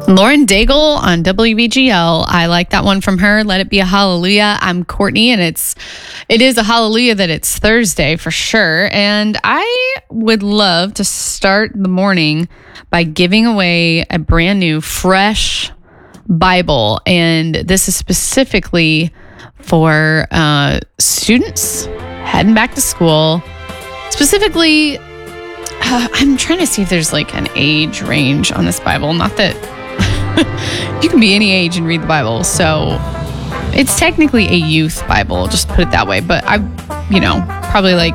Lauren Daigle on WBGL. I like that one from her. Let it be a hallelujah. I'm Courtney, and it is a hallelujah that it's Thursday for sure. And I would love to start the morning by giving away a brand new, fresh Bible. And this is specifically for students heading back to school. Specifically, I'm trying to see if there's like an age range on this Bible. Not that you can be any age and read the Bible. So it's technically a youth Bible, just put it that way. But probably like,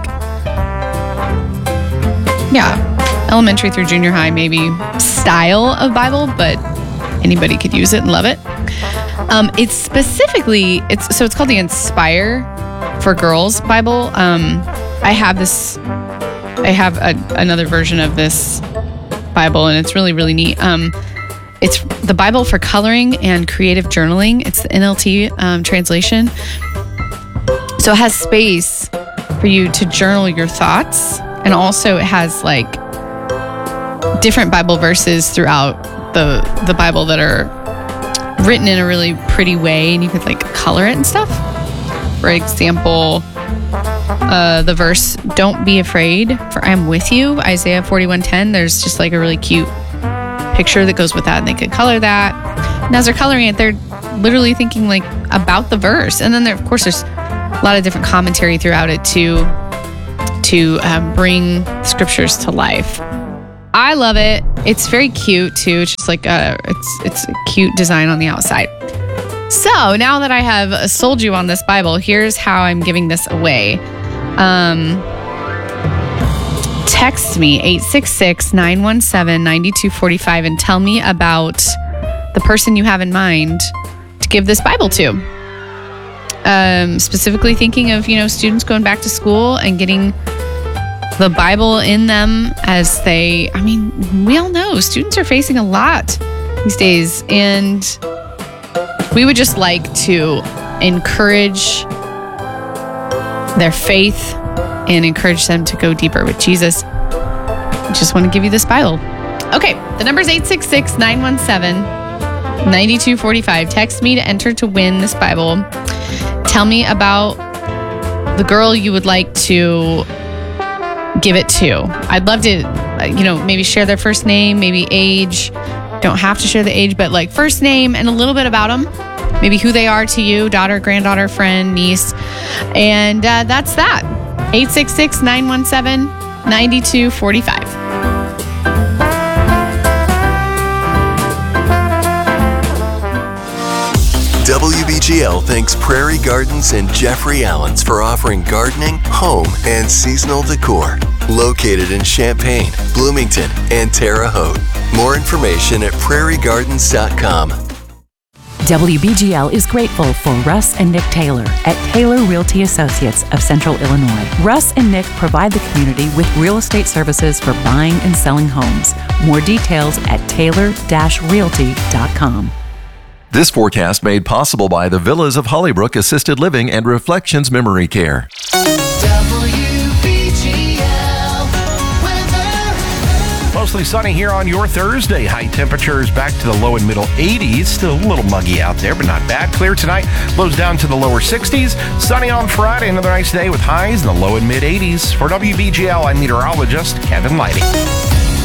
elementary through junior high, maybe style of Bible, but anybody could use it and love it. It's called the Inspire for Girls Bible. I have another version of this Bible, and it's really, really neat. It's the Bible for coloring and creative journaling. It's the NLT translation. So it has space for you to journal your thoughts. And also it has like different Bible verses throughout the Bible that are written in a really pretty way. And you could like color it and stuff. For example, the verse, "Don't be afraid, for I am with you," Isaiah 41:10. There's just like a really cute picture that goes with that, and they could color that. And as they're coloring it, they're literally thinking like about the verse. And then there's a lot of different commentary throughout it to bring scriptures to life. I love it. It's very cute too. It's just like it's a cute design on the outside. So now that I have sold you on this Bible, here's how I'm giving this away. Text me 866-917-9245 and tell me about the person you have in mind to give this Bible to. Specifically thinking of, students going back to school and getting the Bible in them as we all know students are facing a lot these days, and we would just like to encourage their faith and encourage them to go deeper with Jesus. I just want to give you this Bible. Okay, the number is 866-917-9245. Text me to enter to win this Bible. Tell me about the girl you would like to give it to. I'd love to, maybe share their first name, maybe age. Don't have to share the age, but like first name and a little bit about them. Maybe who they are to you, daughter, granddaughter, friend, niece. And that's that. 866-917-9245. WBGL thanks Prairie Gardens and Jeffrey Allen's for offering gardening, home, and seasonal decor. Located in Champaign, Bloomington, and Terre Haute. More information at prairiegardens.com. WBGL is grateful for Russ and Nick Taylor at Taylor Realty Associates of Central Illinois. Russ and Nick provide the community with real estate services for buying and selling homes. More details at taylor-realty.com. This forecast made possible by the Villas of Hollybrook Assisted Living and Reflections Memory Care. Mostly sunny here on your Thursday. High temperatures back to the low and middle 80s. Still a little muggy out there, but not bad. Clear tonight. Lows down to the lower 60s. Sunny on Friday. Another nice day with highs in the low and mid 80s. For WBGL, I'm meteorologist Kevin Lighty.